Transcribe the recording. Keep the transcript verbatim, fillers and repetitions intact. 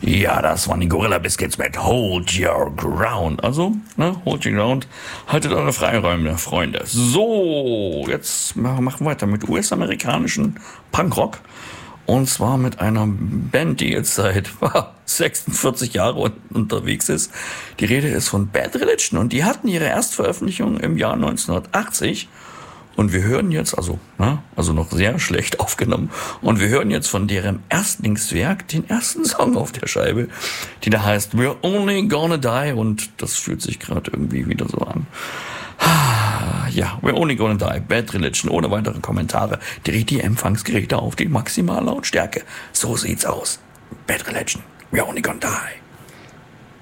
Ja, das waren die Gorilla Biscuits mit Hold Your Ground. Also, ne, Hold Your Ground. Haltet eure Freiräume, Freunde. So, jetzt machen wir weiter mit U S-amerikanischen Punkrock. Und zwar mit einer Band, die jetzt seit sechsundvierzig Jahren unterwegs ist. Die Rede ist von Bad Religion. Und die hatten ihre Erstveröffentlichung im Jahr neunzehnhundertachtzig. Und wir hören jetzt, also, ne, also noch sehr schlecht aufgenommen. Und wir hören jetzt von deren Erstlingswerk den ersten Song auf der Scheibe, die da heißt We're Only Gonna Die. Und das fühlt sich gerade irgendwie wieder so an. Ja, We're Only Gonna Die, Bad Religion, ohne weitere Kommentare. Dreht die Empfangsgeräte auf die Maximallautstärke. So sieht's aus. Bad Religion, We're Only Gonna Die.